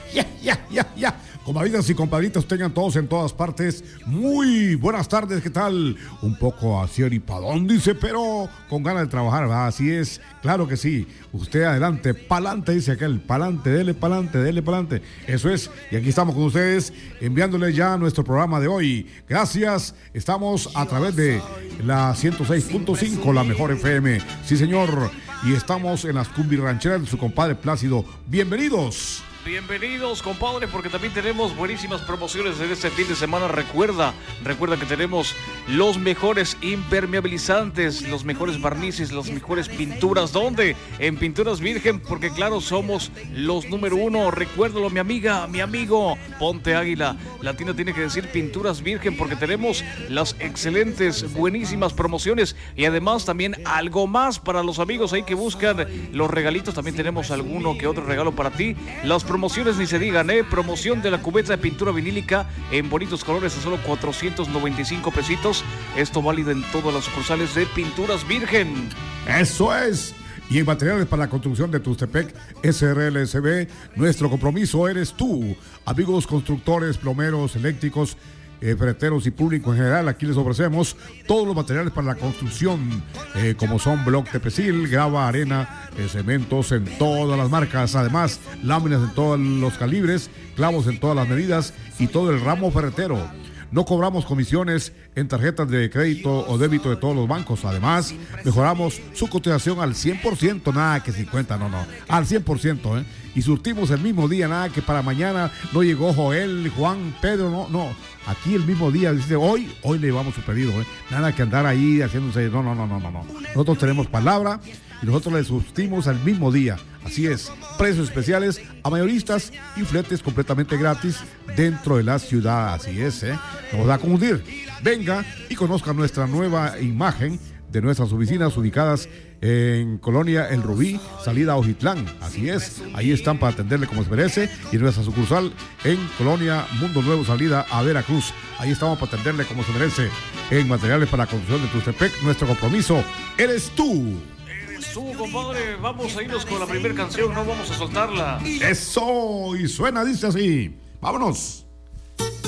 Ya. Compadritas y compadritas, tengan todos en todas partes. Muy buenas tardes, ¿qué tal? Un poco así aripadón, dice, pero con ganas de trabajar, ¿verdad? Así es, claro que sí. Usted adelante, pa'lante, dice aquel, pa'lante, dele pa'lante. Eso es, y aquí estamos con ustedes, enviándoles ya nuestro programa de hoy. Gracias, estamos a través de la 106.5, la mejor FM. Sí, señor, y estamos en las cumbirrancheras de su compadre Plácido. Bienvenidos. Bienvenidos, compadre, porque también tenemos buenísimas promociones en este fin de semana. Recuerda que tenemos los mejores impermeabilizantes, los mejores barnices, las mejores pinturas. ¿Dónde? En Pinturas Virgen, porque claro, somos los número uno. Recuérdalo, mi amiga, mi amigo, ponte águila. La tienda tiene que decir Pinturas Virgen, porque tenemos las excelentes, buenísimas promociones y además también algo más para los amigos ahí que buscan los regalitos. También tenemos alguno que otro regalo para ti. Las promociones ni se digan, promoción de la cubeta de pintura vinílica en bonitos colores a solo 495 pesitos. Esto válido en todas las sucursales de Pinturas Virgen. Eso es. Y en materiales para la construcción de Tustepec SRLSB, nuestro compromiso eres tú. Amigos constructores, plomeros, eléctricos, ferreteros y público en general, aquí les ofrecemos todos los materiales para la construcción, como son bloc de presil, grava, arena, cementos en todas las marcas, además láminas en todos los calibres, clavos en todas las medidas y todo el ramo ferretero. No cobramos comisiones en tarjetas de crédito o débito de todos los bancos. Además, mejoramos su cotización al 100%, nada que 50, no, al 100%, y surtimos el mismo día, nada que para mañana no llegó Joel, Juan, Pedro, no. Aquí el mismo día, dice, hoy le llevamos su pedido, nada que andar ahí haciéndose, no. Nosotros tenemos palabra y nosotros le surtimos al mismo día. Así es, precios especiales a mayoristas y fletes completamente gratis dentro de la ciudad. Así es, no va a confundir. Venga y conozca nuestra nueva imagen de nuestras oficinas ubicadas en Colonia El Rubí, salida a Ojitlán. Así es, ahí están para atenderle como se merece. Y nuestra sucursal en Colonia Mundo Nuevo, salida a Veracruz. Ahí estamos para atenderle como se merece. En materiales para la construcción de Tustepec, nuestro compromiso eres tú. Compadre, vamos a irnos con la primera canción, no vamos a soltarla. Eso, y suena, dice así. Vámonos.